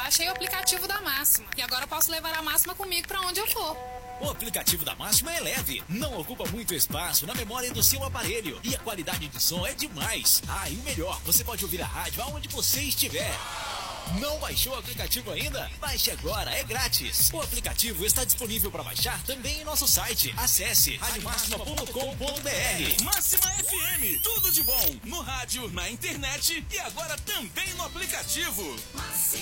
Baixei o aplicativo da Máxima e agora eu posso levar a Máxima comigo pra onde eu for. O aplicativo da Máxima é leve, não ocupa muito espaço na memória do seu aparelho e a qualidade de som é demais. Ah, e o melhor, você pode ouvir a rádio aonde você estiver. Não baixou o aplicativo ainda? Baixe agora, é grátis. O aplicativo está disponível para baixar também em nosso site. Acesse radiomaxima.com.br. Máxima FM, tudo de bom no rádio, na internet e agora também no aplicativo.